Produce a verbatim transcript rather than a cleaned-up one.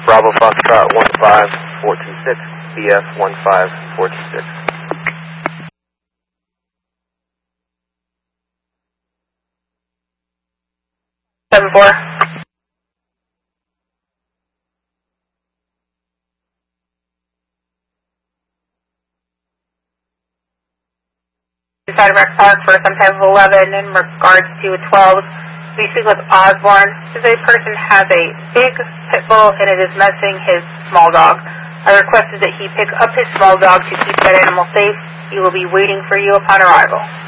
Bravo Foxtrot one five four two six, B F one five four two six. seven four. Inside Rec Park for some type of eleven in regards to a twelve. We speak with Osborne. This person has a big pit bull and it is messing his small dog. I requested that he pick up his small dog to keep that animal safe. He will be waiting for you upon arrival.